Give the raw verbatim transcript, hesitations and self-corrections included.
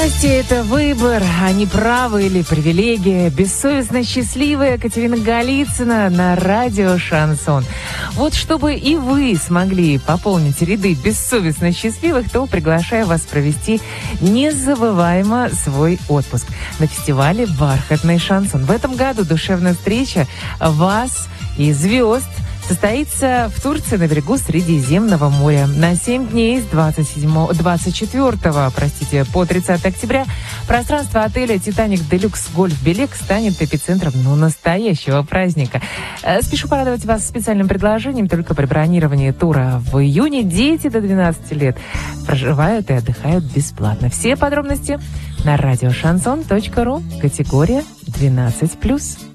Счастье – это выбор, а не право или привилегия. Бессовестно счастливая Катерина Голицына на радио «Шансон». Вот чтобы и вы смогли пополнить ряды бессовестно счастливых, то приглашаю вас провести незабываемо свой отпуск на фестивале «Бархатный шансон». В этом году душевная встреча вас и звезд состоится в Турции на берегу Средиземного моря. На семь дней с двадцать седьмого, двадцать четвёртого, простите, по тридцатое октября пространство отеля «Титаник Делюкс Гольф Белек» станет эпицентром ну, настоящего праздника. Спешу порадовать вас специальным предложением. Только при бронировании тура в июне дети до двенадцати лет проживают и отдыхают бесплатно. Все подробности на радиошансон точка ру, категория двенадцать плюс.